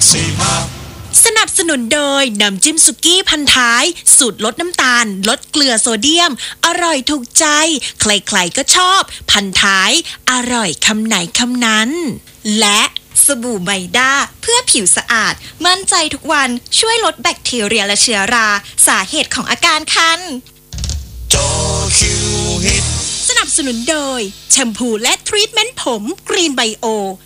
สนับสนุนโดยน้ำจิ้มสุกี้พันท้ายสูตรลดน้ำตาลลดเกลือโซเดียมอร่อยถูกใจใครๆก็ชอบพันท้ายอร่อยคำไหนคำนั้นและสบู่ไมด้าเพื่อผิวสะอาดมั่นใจทุกวันช่วยลดแบคทีเรียและเชื้อราสาเหตุของอาการคันสนับสนุนโดยแชมพูและทรีทเมนต์ผมกรีนไบโอ